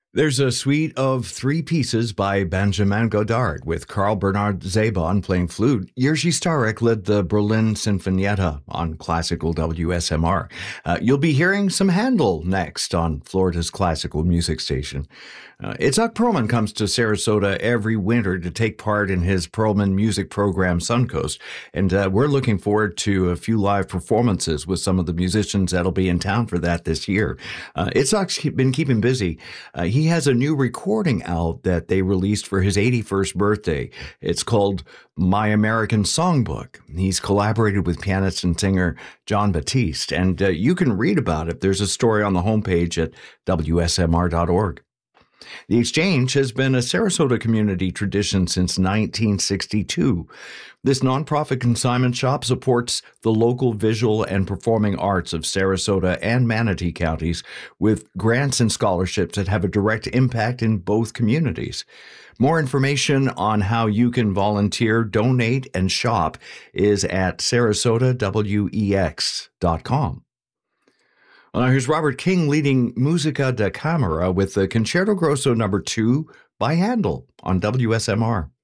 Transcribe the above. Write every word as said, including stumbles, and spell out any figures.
There's a suite of three pieces by Benjamin Godard, with Carl Bernhard Zabon playing flute. Jerzy Starek led the Berlin Sinfonietta on classical W S M R. Uh, you'll be hearing some Handel next on Florida's classical music station. Uh, Itzhak Perlman comes to Sarasota every winter to take part in his Perlman music program, Suncoast, and uh, we're looking forward to a few live performances with some of the musicians that'll be in town for that this year. Uh, Itzhak's been keeping busy. Uh, he has a new recording out that they released for his eighty-first birthday. It's called My American Songbook. He's collaborated with pianist and singer Jon Batiste, and uh, you can read about it. There's a story on the homepage at W S M R dot org. The Exchange has been a Sarasota community tradition since nineteen sixty-two. This nonprofit consignment shop supports the local visual and performing arts of Sarasota and Manatee counties with grants and scholarships that have a direct impact in both communities. More information on how you can volunteer, donate, and shop is at sarasota wex dot com. Well, now here's Robert King leading Musica da Camera with the Concerto Grosso number two by Handel on W S M R.